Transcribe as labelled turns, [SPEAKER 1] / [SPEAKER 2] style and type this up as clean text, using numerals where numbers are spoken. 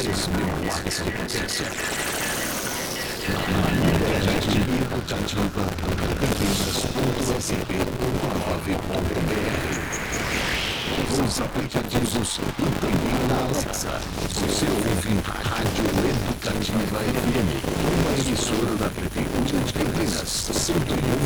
[SPEAKER 1] watts de potência. Na internet educativa, campinas.sp.gov.br. Os aplicativos e também na Alexa. Você ouve Rádio Educativa FM, uma emissora da Prefeitura de Campinas, 101,7.